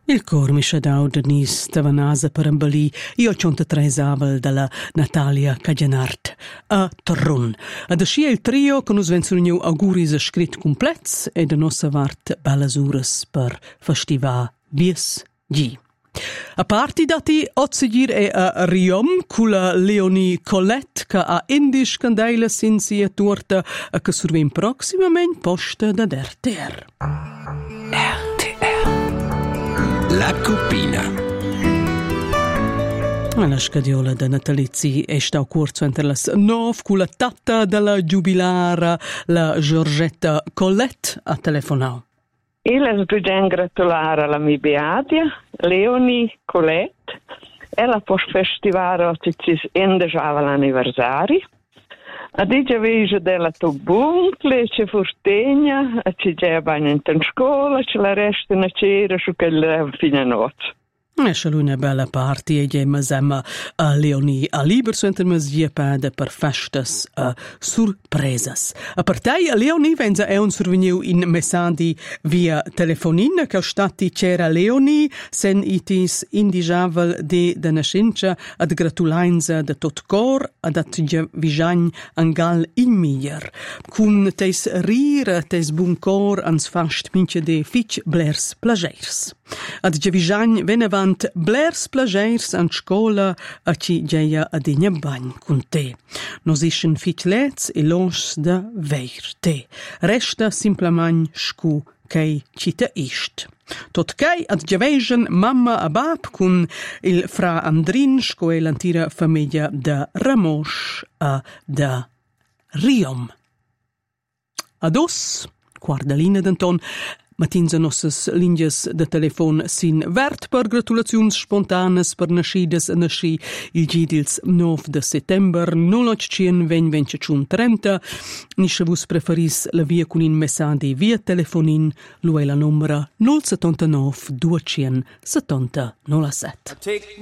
Il cor mi schadau Denise Tavanasa per embellir io cionta tresavel dalla Natalia Cagianart a Torrun. Ad ascia il trio che nus venzuniu auguris a scrit complets e da nossa vart bellas uras per festivar vies gi. A parti dati ozzigir e a Riom cula Leonie Colette che a indisch candeila sin sia torta a che survim proximament posta da RTR. La cupina. La scadiola da natalizi è stau corso entre las 9 con la tatta della giubilara, la Giorgetta Colette, a telefonau. Io voglio gratulare alla mia beatia, Leonie Colette, e la può festivare oggi l'anniversario. A dice vejo della tua buncle, c'è fortegna, c'è già bagno in scuola, c'è la resta una cera su che le fine a notte. Esce una bella party e gemma semma a Leonie a liber suenter mas via pede per festas surpresas. A partei a Leonie venza e un surveniu in messadi via telefonin che stati c'era Leonie sen itis indijavel de nascenza ad gratulainza de tot cor ad atge visagn angal in miglior. Cun teis rire teis bun cor ans fast mince de fitch blers plagers. Ad visagn venevant blers plagers an scola a ci geia ad igna bagn cun te. Nos ischen fitch lets e longs da veir te. Resta simplement scu kei ci te ist. Tot kei ad gevegen mamma a bab cun il fra Andrin sco e l'antira famiglia da Ramos a da Riom. Ados, guardalina d'Anton, matins a nossas linjas de telefon sin vert per gratulaziuns spontanas per nascidas a nasci il gidils 9 de settember 0820 nisce vus preferis la via cun in messadi via telefonin luei la numera 079 270 07.